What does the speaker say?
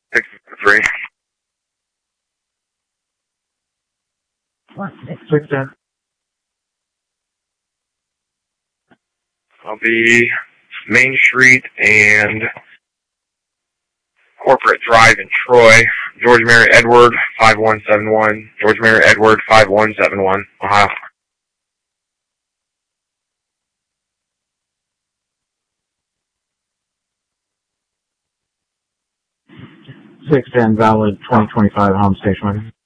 6-3. 610. I'll be Main Street and Corporate Drive in Troy. George Mary Edward 5171. George Mary Edward 5171, Ohio. 610, valid 2025 home station wagon.